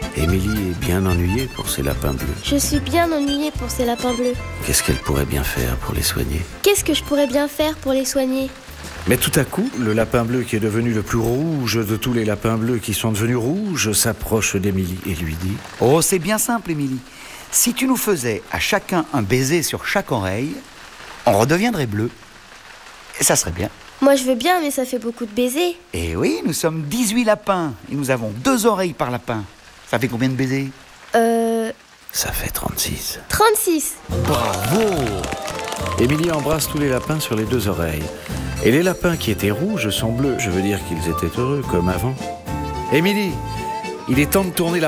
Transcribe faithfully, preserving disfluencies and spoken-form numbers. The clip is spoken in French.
Émilie est bien ennuyée pour ses lapins bleus. Je suis bien ennuyée pour ces lapins bleus. Qu'est-ce qu'elle pourrait bien faire pour les soigner? Qu'est-ce que je pourrais bien faire pour les soigner? Mais tout à coup, le lapin bleu qui est devenu le plus rouge de tous les lapins bleus qui sont devenus rouges s'approche d'Émilie et lui dit: Oh, c'est bien simple, Émilie. Si tu nous faisais à chacun un baiser sur chaque oreille, on redeviendrait bleu. Et ça serait bien. Moi je veux bien, mais ça fait beaucoup de baisers. Et oui, nous sommes dix-huit lapins et nous avons deux oreilles par lapin. Ça fait combien de baisers? Euh... Ça fait trente-six. trente-six. Bravo! Émilie embrasse tous les lapins sur les deux oreilles. Et les lapins qui étaient rouges sont bleus. Je veux dire qu'ils étaient heureux, comme avant. Émilie, il est temps de tourner la